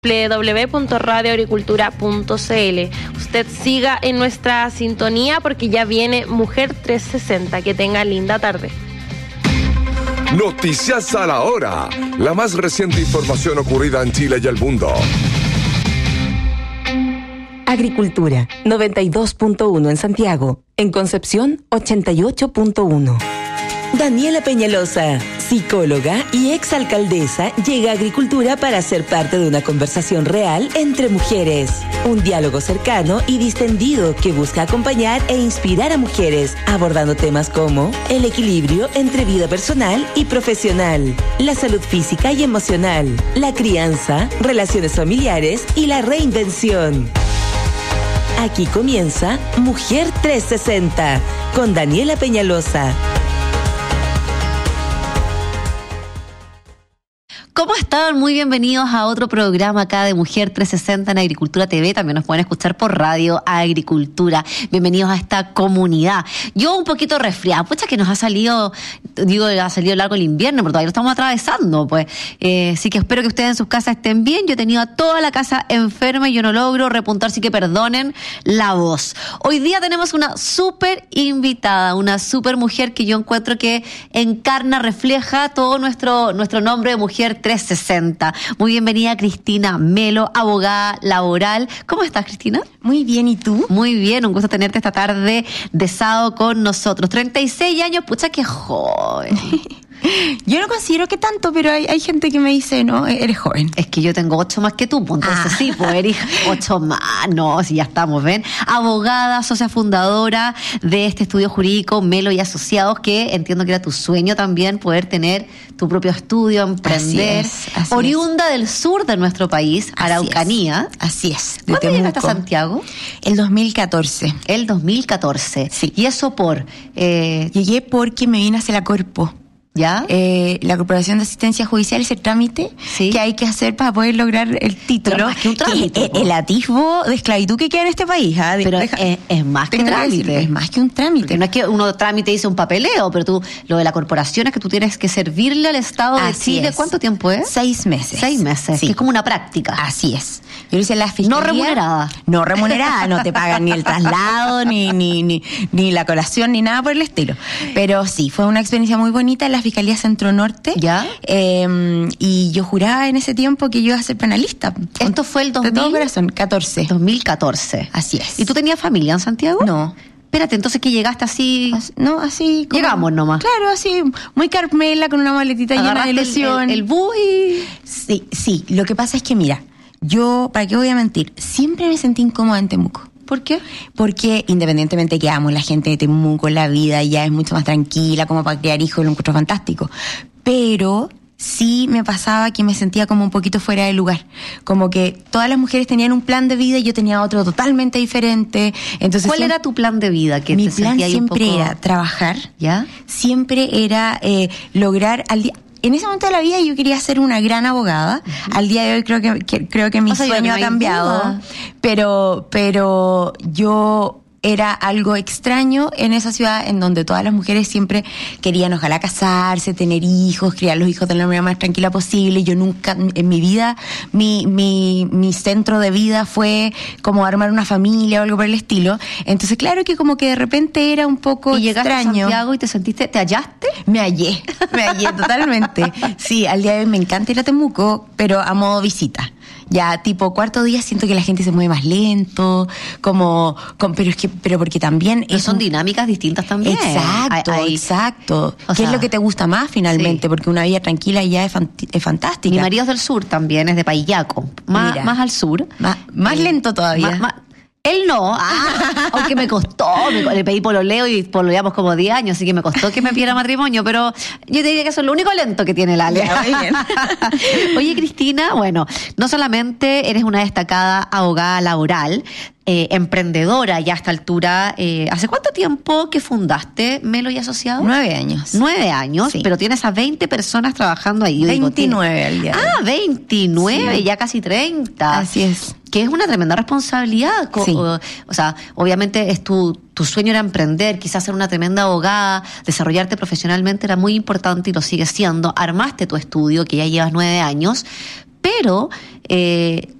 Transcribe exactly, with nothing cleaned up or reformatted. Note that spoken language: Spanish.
doble u doble u doble u punto radio agricultura punto c l. Usted siga en nuestra sintonía porque ya viene Mujer trescientos sesenta. Que tenga linda tarde. Noticias a la hora. La más reciente información ocurrida en Chile y el mundo. Agricultura, noventa y dos punto uno en Santiago. En Concepción, ochenta y ocho punto uno. Daniela Peñalosa, psicóloga y exalcaldesa, llega a Agricultura para ser parte de una conversación real entre mujeres. Un diálogo cercano y distendido que busca acompañar e inspirar a mujeres, abordando temas como el equilibrio entre vida personal y profesional, la salud física y emocional, la crianza, relaciones familiares y la reinvención. Aquí comienza Mujer trescientos sesenta con Daniela Peñalosa. ¿Cómo están? Muy bienvenidos a otro programa acá de Mujer trescientos sesenta en Agricultura T V. También nos pueden escuchar por Radio Agricultura. Bienvenidos a esta comunidad. Yo un poquito resfriada. Pucha que nos ha salido, digo, ha salido largo el invierno, pero todavía lo estamos atravesando, pues. Eh, así que espero que ustedes en sus casas estén bien. Yo he tenido a toda la casa enferma y yo no logro repuntar, así que perdonen la voz. Hoy día tenemos una súper invitada, una súper mujer que yo encuentro que encarna, refleja todo nuestro, nuestro nombre de Mujer trescientos sesenta. Muy bienvenida, Cristina Melo, abogada laboral. ¿Cómo estás, Cristina? Muy bien, ¿y tú? Muy bien, un gusto tenerte esta tarde de sábado con nosotros. treinta y seis años, pucha, qué joven. Yo no considero que tanto, pero hay, hay gente que me dice, no, eres joven. Es que yo tengo ocho más que tú, pues entonces ah. sí, pues eres ocho más. No, si ya estamos, ¿ven? Abogada, socia fundadora de este estudio jurídico Melo y Asociados, que entiendo que era tu sueño también, poder tener tu propio estudio, emprender. Así es, así oriunda es. Del sur de nuestro país, así Araucanía. Es, así es. ¿Cuándo Temuco. Llegaste a Santiago? El dos mil catorce. El dos mil catorce. Sí. ¿Y eso por? Eh... Llegué porque me vine hacia la Corpo. ¿Ya? Eh, la Corporación de Asistencia Judicial es el trámite ¿Sí? que hay que hacer para poder lograr el título. Pero más que un trámite. Que, el, el atisbo de esclavitud que queda en este país. ¿eh? Pero Deja, es, es más que trámite. Que es más que un trámite. Porque no es que uno trámite dice un papeleo, pero tú, lo de la corporación es que tú tienes que servirle al Estado de Así Chile. Es. ¿Cuánto tiempo es? Seis meses. Seis meses. Sí. Que es como una práctica. Así es. Yo hice la fiscalía. No remunerada. No remunerada, no te pagan ni el traslado, ni, ni, ni, ni la colación, ni nada por el estilo. Pero sí, fue una experiencia muy bonita en la Fiscalía Centro Norte. ¿Ya? Eh, y yo juraba en ese tiempo que yo iba a ser penalista. Esto fue el dos mil... De todo corazón, catorce. dos mil catorce. Así es. ¿Y tú tenías familia en Santiago? No. Espérate, entonces que llegaste así... así no, así... Como... Llegamos nomás. Claro, así, muy Carmela, con una maletita llena de ilusión. El, el, el bus y... Sí, sí. Lo que pasa es que, mira, yo, ¿para qué voy a mentir? Siempre me sentí incómoda en Temuco. ¿Por qué? Porque independientemente que amo la gente de Temuco, la vida ya es mucho más tranquila, como para criar hijos, lo encuentro fantástico. Pero sí me pasaba que me sentía como un poquito fuera de lugar. Como que todas las mujeres tenían un plan de vida y yo tenía otro totalmente diferente. Entonces, ¿cuál siempre, era tu plan de vida? Que mi te plan siempre poco... era trabajar. ¿Ya? Siempre era eh, lograr al día... En ese momento de la vida yo quería ser una gran abogada. Uh-huh. Al día de hoy creo que, que creo que mi o sea, sueño ha cambiado. Pero, pero yo era algo extraño en esa ciudad en donde todas las mujeres siempre querían ojalá casarse, tener hijos, criar los hijos de la manera más tranquila posible. Yo nunca, en mi vida, mi, mi, mi centro de vida fue como armar una familia o algo por el estilo. Entonces, claro que como que de repente era un poco ¿Y llegaste extraño. a Santiago y te sentiste, te hallaste? Me hallé, me hallé totalmente. Sí, al día de hoy me encanta ir a Temuco, pero a modo visita. Ya, tipo, cuarto día siento que la gente se mueve más lento, como, como pero es que, pero porque también... Pero son un, dinámicas distintas también. Exacto, hay, hay, exacto. ¿Qué sea, es lo que te gusta más finalmente? Sí. Porque una vida tranquila ya es, fant- es fantástica. Mi marido es del sur también, es de Payaco, más, más al sur. Más, más eh, lento todavía. Más, más, él no, ah, aunque me costó, me, le pedí pololeo y pololeamos como diez años, así que me costó que me pidiera matrimonio, pero yo te diría que eso es lo único lento que tiene el Ale. Oye, Cristina, bueno, no solamente eres una destacada abogada laboral, eh, emprendedora ya a esta altura. Eh, ¿Hace cuánto tiempo que fundaste Melo y Asociados? Nueve años. Nueve años, sí. Pero tienes a veinte personas trabajando ahí. Yo veintinueve digo, al día. Ah, veintinueve, sí. Ya casi treinta. Así es. Que es una tremenda responsabilidad. Sí. O, o sea, obviamente es tu, tu sueño era emprender, quizás ser una tremenda abogada, desarrollarte profesionalmente era muy importante y lo sigue siendo. Armaste tu estudio, que ya llevas nueve años, pero... Eh,